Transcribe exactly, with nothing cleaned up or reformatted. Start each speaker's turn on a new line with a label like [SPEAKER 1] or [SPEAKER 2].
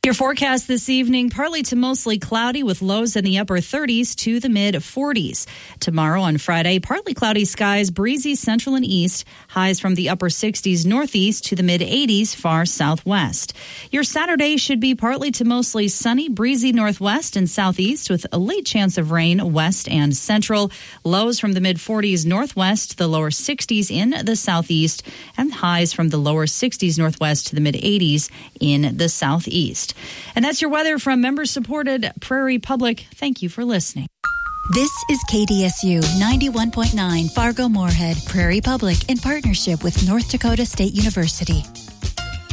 [SPEAKER 1] Your forecast this evening, partly to mostly cloudy with lows in the upper thirties to the mid forties. Tomorrow on Friday, partly cloudy skies, breezy central and east, highs from the upper sixties northeast to the mid eighties far southwest. Your Saturday should be partly to mostly sunny, breezy northwest and southeast with a late chance of rain west and central. Lows from the mid forties northwest to the lower sixties in the southeast, and highs from the lower sixties northwest to the mid eighties in the southeast. And that's your weather from member-supported Prairie Public. Thank you for listening.
[SPEAKER 2] This is K D S U ninety-one point nine Fargo-Moorhead Prairie Public in partnership with North Dakota State University.